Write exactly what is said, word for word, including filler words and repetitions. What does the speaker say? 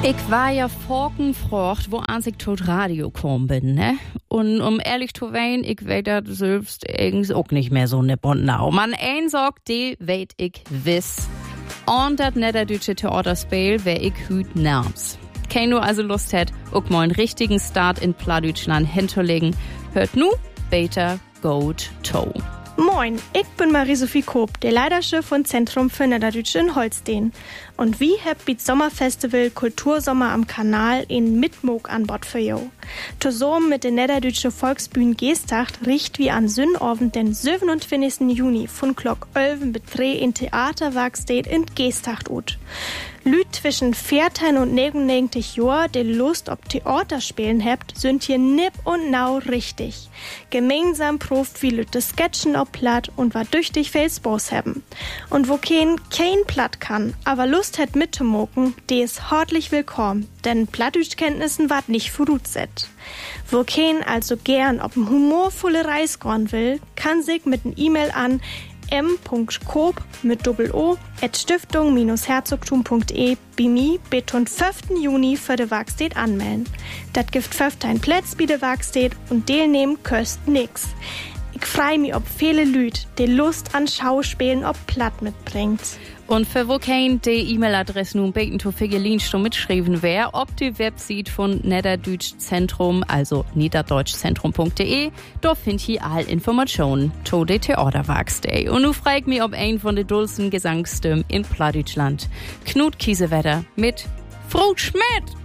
Ich war ja vorgefragt, wo an ich tot Radio gekommen bin, ne? Und um ehrlich zu sein, ich weiß das selbst irgendwie auch nicht mehr so ne Bondnau. Man ein sagt, die weet ich wiss. Und das niederdeutsche Theaterspiel wär ich hüt nams. Kein nur also Lust hat, auch mal einen richtigen Start in Plattdeutschland hinzulegen, hört nu Better Goat Toe. Moin, ich bin Marie-Sophie Koop, der Leiterchef von Zentrum für Niederdeutsche in Holstein. Und wie habt ihr Sommerfestival Kultursommer am Kanal in Mitmog an Bord für jo? Zusammen mit der Niederdeutsche Volksbühne Geestacht riecht wie an Sünnabend den siebenundzwanzigsten Juni von Glock elf bis drei in Theaterwerkstatt in Geestacht ut. Lüd zwischen vierzehn und neunundneunzig Jahren, die Lust ob Theaterspielen habt, sind hier nipp und nau richtig. Gemeinsam proft wie Lüd das Sketchen ob Platt und war düchtig viel Spaß haben. Und wo kein kein Platt kann, aber Lust hat mitzumoken, die ist herzlich willkommen, denn Plattdeutschkenntnissen wart nicht vorausset. Wo kein also gern ob ein humorvolle Reis gorn will, kann sich mit n E-Mail an m punkt koop mit Doppel-O at stiftung herzogtum punkt de bimi beton fünften Juni für de Werkstatt anmelden. Dat gibt fünfzehn Plätze bei de Werkstatt und teilnehmen köst nix. Ich freu mich ob viele Lüd, die Lust an Schauspielen ob Platt mitbringt. Und für wo kein die E-Mail-Adresse nun beten zu Figelinst mitschreiben wär, ob die Website von Niederdeutsch Zentrum, also niederdeutschzentrum punkt de, da findet ihr all Informationen zu der Theaterwerkstatt. Und nu frag mich, ob ein von den dulsten Gesangsstimmen in Plattdeutschland, Knut Kiesewetter mit Frau Schmidt.